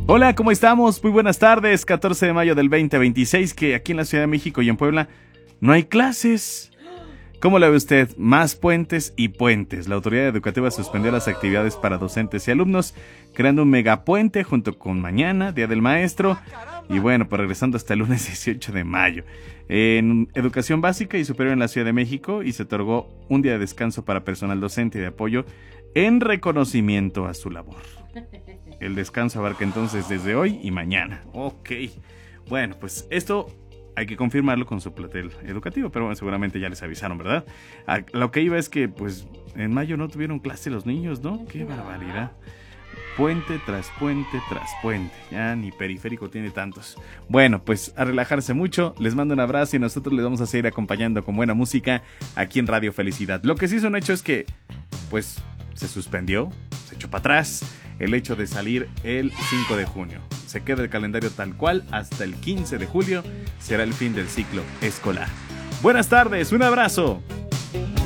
Hola, ¿cómo estamos? Muy buenas tardes, 14 de mayo del 2026, que aquí en la Ciudad de México y en Puebla no hay clases. ¿Cómo la ve usted? Más puentes y puentes. La autoridad educativa suspendió las actividades para docentes y alumnos, creando un megapuente junto con mañana, Día del Maestro, y bueno, pues regresando hasta el lunes 18 de mayo. En educación básica y superior en la Ciudad de México, y se otorgó un día de descanso para personal docente y de apoyo en reconocimiento a su labor. El descanso abarca entonces desde hoy y mañana. Ok. Bueno, pues esto hay que confirmarlo con su plantel educativo, pero bueno, seguramente ya les avisaron, ¿verdad? Lo que iba es que, pues, en mayo no tuvieron clase los niños, ¿no? ¡Qué barbaridad! Puente tras puente tras puente. Ya ni periférico tiene tantos. Bueno, pues a relajarse mucho. Les mando un abrazo y nosotros les vamos a seguir acompañando con buena música aquí en Radio Felicidad. Lo que sí es un hecho es que, pues, se suspendió, se echó para atrás el hecho de salir el 5 de junio. Se queda el calendario tal cual hasta el 15 de julio. Será el fin del ciclo escolar. Buenas tardes, un abrazo.